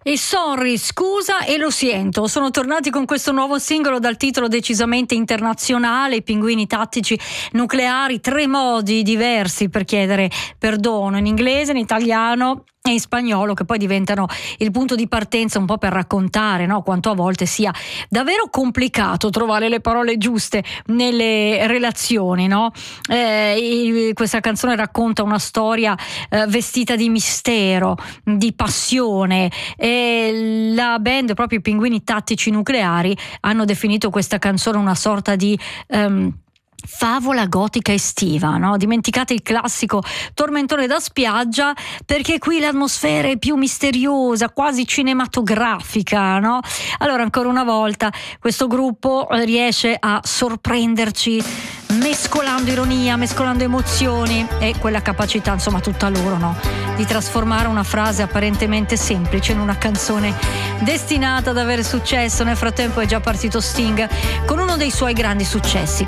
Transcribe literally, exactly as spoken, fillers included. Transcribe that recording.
E sorry, scusa e lo sento, sono tornati con questo nuovo singolo dal titolo decisamente internazionale, i pinguini tattici nucleari, tre modi diversi per chiedere perdono, in inglese, in italiano e in spagnolo, che poi diventano il punto di partenza un po' per raccontare, no, quanto a volte sia davvero complicato trovare le parole giuste nelle relazioni, no? Eh, questa canzone racconta una storia eh, vestita di mistero, di passione, e la band, proprio i Pinguini Tattici Nucleari, hanno definito questa canzone una sorta di um, favola gotica estiva, no? Dimenticate il classico tormentone da spiaggia, perché qui l'atmosfera è più misteriosa, quasi cinematografica, no? Allora, ancora una volta questo gruppo riesce a sorprenderci mescolando ironia, mescolando emozioni e quella capacità, insomma, tutta loro, no? Di trasformare una frase apparentemente semplice in una canzone destinata ad avere successo. Nel frattempo è già partito Sting con uno dei suoi grandi successi.